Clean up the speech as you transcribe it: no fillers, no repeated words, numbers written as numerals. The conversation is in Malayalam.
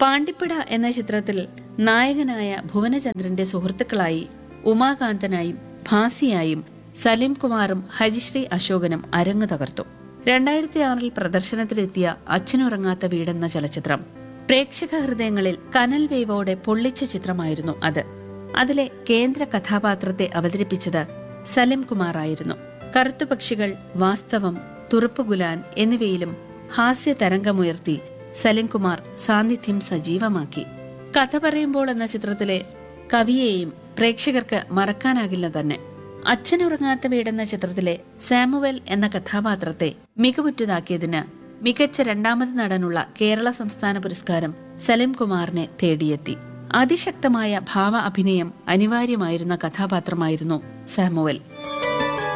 പാണ്ടിപ്പട എന്ന ചിത്രത്തിൽ നായകനായ ഭുവനചന്ദ്രന്റെ സുഹൃത്തുക്കളായി ഉമാകാന്തനായും ഭാസിയായും സലിം കുമാറും ഹരിശ്രീ അശോകനും അരങ്ങു തകർത്തു. 2006 പ്രദർശനത്തിലെത്തിയ അച്ഛനുറങ്ങാത്ത വീടെന്ന ചലച്ചിത്രം പ്രേക്ഷക ഹൃദയങ്ങളിൽ കനൽ വേവോടെ പൊള്ളിച്ച ചിത്രമായിരുന്നു അത്. അതിലെ കേന്ദ്ര കഥാപാത്രത്തെ അവതരിപ്പിച്ചത് സലിം കുമാർ ആയിരുന്നു. കറുത്തുപക്ഷികൾ, വാസ്തവം, തുറുപ്പുഗുലാൻ എന്നിവയിലും ഹാസ്യ തരംഗമുയർത്തി സലിം കുമാർ സാന്നിധ്യം സജീവമാക്കി. കഥ പറയുമ്പോൾ എന്ന ചിത്രത്തിലെ കവിയെയും പ്രേക്ഷകർക്ക് മറക്കാനാകില്ല തന്നെ. അച്ഛനുറങ്ങാത്ത വീടെന്ന ചിത്രത്തിലെ സാമുവൽ എന്ന കഥാപാത്രത്തെ മികവുറ്റതാക്കിയതിന് മികച്ച രണ്ടാമത് നടനുള്ള കേരള സംസ്ഥാന പുരസ്കാരം സലിം കുമാറിനെ തേടിയെത്തി. അതിശക്തമായ ഭാവ അഭിനയം അനിവാര്യമായിരുന്ന കഥാപാത്രമായിരുന്നു സാമുവൽ.